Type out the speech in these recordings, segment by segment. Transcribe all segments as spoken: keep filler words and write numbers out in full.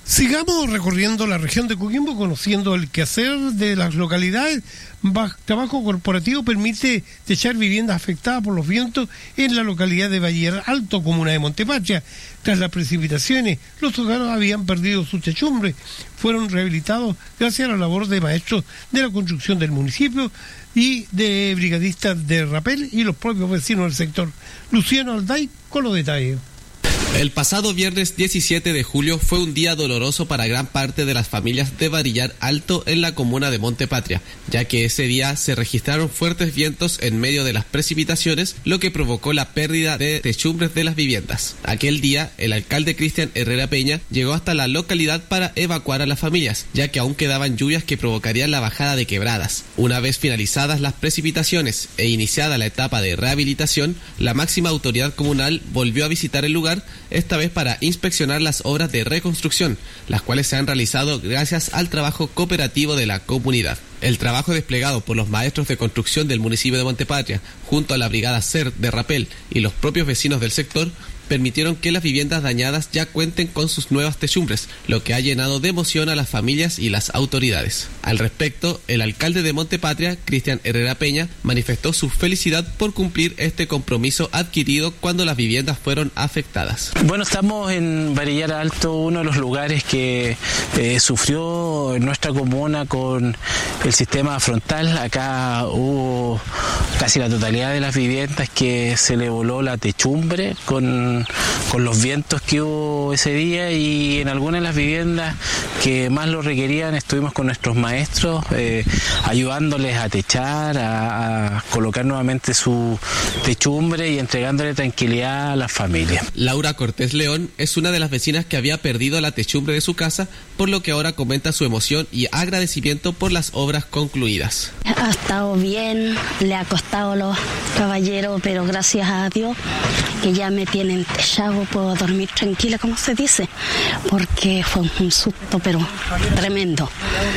Sigamos recorriendo la región de Coquimbo, conociendo el quehacer de las localidades. Trabajo corporativo permite techar viviendas afectadas por los vientos en la localidad de Valle Alto, comuna de Montepatria. Tras las precipitaciones, los hogares habían perdido su techumbre. Fueron rehabilitados gracias a la labor de maestros de la construcción del municipio y de brigadistas de Rapel y los propios vecinos del sector. Luciano Alday con los detalles. El pasado viernes diecisiete de julio fue un día doloroso para gran parte de las familias de Varillar Alto en la comuna de Montepatria, ya que ese día se registraron fuertes vientos en medio de las precipitaciones, lo que provocó la pérdida de techumbres de las viviendas. Aquel día, el alcalde Cristian Herrera Peña llegó hasta la localidad para evacuar a las familias, ya que aún quedaban lluvias que provocarían la bajada de quebradas. Una vez finalizadas las precipitaciones e iniciada la etapa de rehabilitación, la máxima autoridad comunal volvió a visitar el lugar, esta vez para inspeccionar las obras de reconstrucción, las cuales se han realizado gracias al trabajo cooperativo de la comunidad. El trabajo desplegado por los maestros de construcción del municipio de Montepatria, junto a la brigada C E R de Rapel y los propios vecinos del sector, permitieron que las viviendas dañadas ya cuenten con sus nuevas techumbres, lo que ha llenado de emoción a las familias y las autoridades. Al respecto, el alcalde de Montepatria, Cristian Herrera Peña, manifestó su felicidad por cumplir este compromiso adquirido cuando las viviendas fueron afectadas. Bueno, estamos en Varillar Alto, uno de los lugares que eh, sufrió nuestra comuna con el sistema frontal. Acá hubo casi la totalidad de las viviendas que se le voló la techumbre con con los vientos que hubo ese día, y en algunas de las viviendas que más lo requerían estuvimos con nuestros maestros eh, ayudándoles a techar, a, a colocar nuevamente su techumbre y entregándole tranquilidad a las familias. Laura Cortés León es una de las vecinas que había perdido la techumbre de su casa, por lo que ahora comenta su emoción y agradecimiento por las obras concluidas. Ha estado bien, le ha costado a los caballeros, pero gracias a Dios que ya me tienen techado, puedo dormir tranquila, como se dice, porque fue un susto pero tremendo.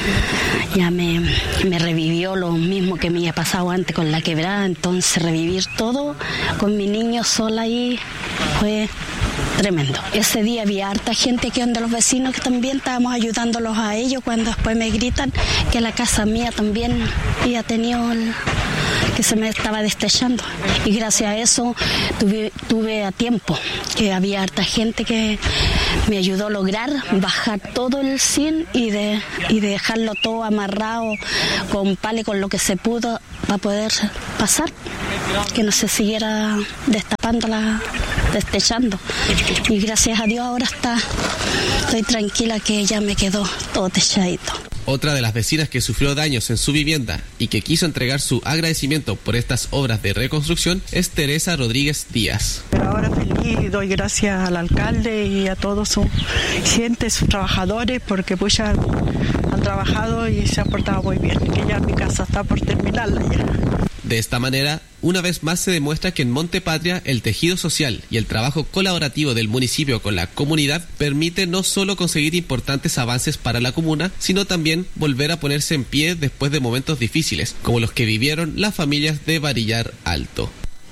Ya me, me revivió lo mismo que me había pasado antes con la quebrada, entonces revivir todo con mi niño sola ahí fue tremendo. Ese día había harta gente que donde los vecinos que también estábamos ayudándolos a ellos, cuando después me gritan que la casa mía también había tenido el, que se me estaba destechando, y gracias a eso tuve, tuve a tiempo, que había harta gente que me ayudó a lograr bajar todo el zinc y de, y de dejarlo todo amarrado con pala, con lo que se pudo para poder pasar, que no se siguiera destapando la destechando, y gracias a Dios ahora está, estoy tranquila que ya me quedó todo techadito. Otra de las vecinas que sufrió daños en su vivienda y que quiso entregar su agradecimiento por estas obras de reconstrucción es Teresa Rodríguez Díaz. Pero ahora feliz y doy gracias al alcalde y a todos sus gentes, sus trabajadores, porque pues ya han trabajado y se han portado muy bien, que ya mi casa está por terminarla ya. De esta manera, una vez más se demuestra que en Montepatria el tejido social y el trabajo colaborativo del municipio con la comunidad permite no solo conseguir importantes avances para la comuna, sino también volver a ponerse en pie después de momentos difíciles, como los que vivieron las familias de Varillar Alto.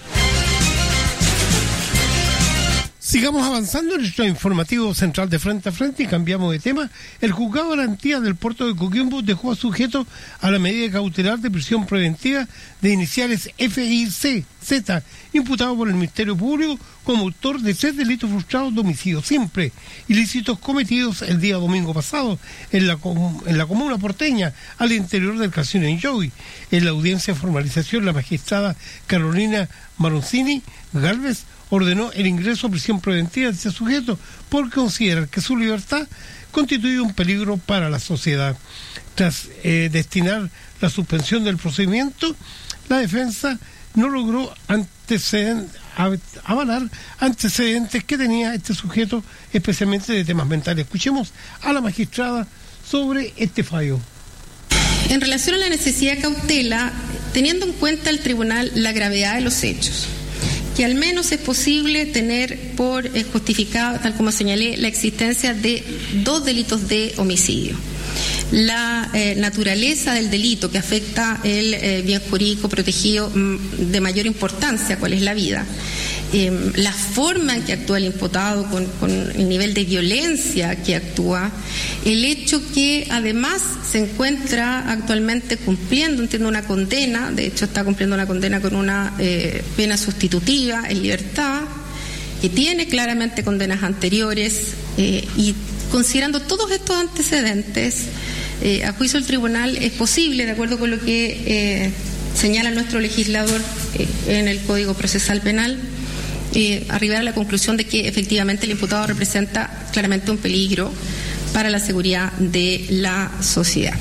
Sigamos avanzando en nuestro informativo central de Frente a Frente y cambiamos de tema. El juzgado de garantía del puerto de Coquimbo dejó a sujeto a la medida cautelar de prisión preventiva de iniciales F I C Z, imputado por el Ministerio Público como autor de seis delitos frustrados de homicidio simple, ilícitos cometidos el día domingo pasado en la, en la comuna porteña, al interior del casino Enjoy. En la audiencia de formalización, la magistrada Carolina Maroncini Gálvez ordenó el ingreso a prisión preventiva de este sujeto porque considera que su libertad constituye un peligro para la sociedad. Tras eh, destinar la suspensión del procedimiento, la defensa no logró antecedentes, avalar antecedentes que tenía este sujeto, especialmente de temas mentales. Escuchemos a la magistrada sobre este fallo. En relación a la necesidad de cautela, teniendo en cuenta el tribunal la gravedad de los hechos, que al menos es posible tener por eh, justificado, tal como señalé, la existencia de dos delitos de homicidio. La eh, naturaleza del delito que afecta el eh, bien jurídico protegido mm, de mayor importancia, cuál es la vida, eh, la forma en que actúa el imputado, con, con el nivel de violencia que actúa, el hecho que además se encuentra actualmente cumpliendo, entiendo, una condena, de hecho está cumpliendo una condena con una eh, pena sustitutiva en libertad, que tiene claramente condenas anteriores, eh, y considerando todos estos antecedentes, eh, a juicio del tribunal es posible, de acuerdo con lo que eh, señala nuestro legislador eh, en el Código Procesal Penal, eh, arribar a la conclusión de que efectivamente el imputado representa claramente un peligro para la seguridad de la sociedad.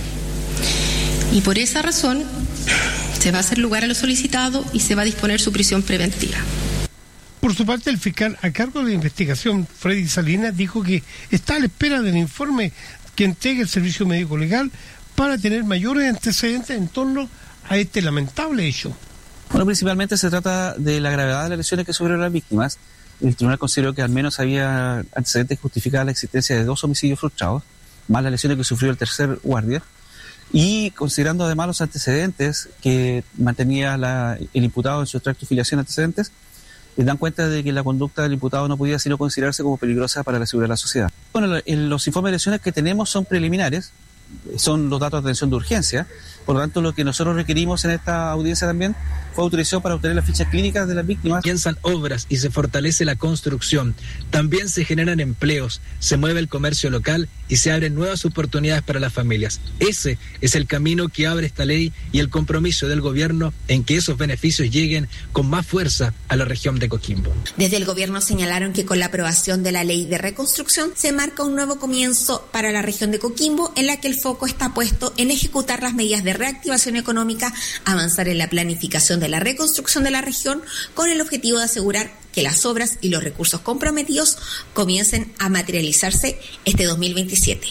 Y por esa razón se va a hacer lugar a lo solicitado y se va a disponer su prisión preventiva. Por su parte, el fiscal a cargo de la investigación, Freddy Salinas, dijo que está a la espera del informe que entregue el Servicio Médico Legal para tener mayores antecedentes en torno a este lamentable hecho. Bueno, principalmente se trata de la gravedad de las lesiones que sufrieron las víctimas. El tribunal consideró que al menos había antecedentes que justificaban la existencia de dos homicidios frustrados, más las lesiones que sufrió el tercer guardia, y considerando además los antecedentes que mantenía la, el imputado en su extracto de filiación antecedentes, les dan cuenta de que la conducta del imputado no podía sino considerarse como peligrosa para la seguridad de la sociedad. Bueno, los informes de lesiones que tenemos son preliminares, son los datos de atención de urgencia, por lo tanto lo que nosotros requerimos en esta audiencia también fue autorización para obtener las fichas clínicas de las víctimas. Piensan obras y se fortalece la construcción, también se generan empleos, se mueve el comercio local y se abren nuevas oportunidades para las familias. Ese es el camino que abre esta ley y el compromiso del gobierno en que esos beneficios lleguen con más fuerza a la región de Coquimbo. Desde el gobierno señalaron que con la aprobación de la ley de reconstrucción se marca un nuevo comienzo para la región de Coquimbo, en la que el foco está puesto en ejecutar las medidas de reactivación económica, avanzar en la planificación de la reconstrucción de la región con el objetivo de asegurar que las obras y los recursos comprometidos comiencen a materializarse este dos mil veintisiete.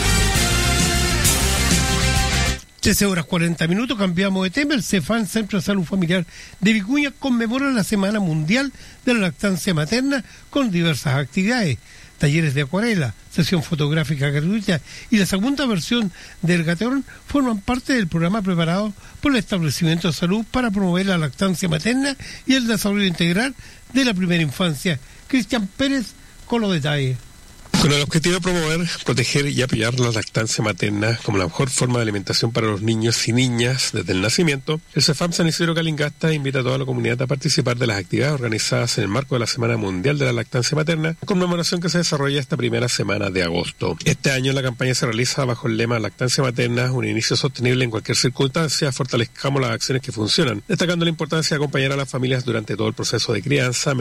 trece horas cuarenta minutos, cambiamos de tema. El CEFAM, Centro de Salud Familiar de Vicuña, conmemora la Semana Mundial de la Lactancia Materna con diversas actividades. Talleres de acuarela, sesión fotográfica gratuita y la segunda versión del Gateón forman parte del programa preparado por el establecimiento de salud para promover la lactancia materna y el desarrollo integral de la primera infancia. Cristian Pérez con los detalles. Con el objetivo de promover, proteger y apoyar la lactancia materna como la mejor forma de alimentación para los niños y niñas desde el nacimiento, el CEFAM San Isidro Calingasta invita a toda la comunidad a participar de las actividades organizadas en el marco de la Semana Mundial de la Lactancia Materna, conmemoración que se desarrolla esta primera semana de agosto. Este año la campaña se realiza bajo el lema Lactancia Materna, un inicio sostenible en cualquier circunstancia, fortalezcamos las acciones que funcionan, destacando la importancia de acompañar a las familias durante todo el proceso de crianza,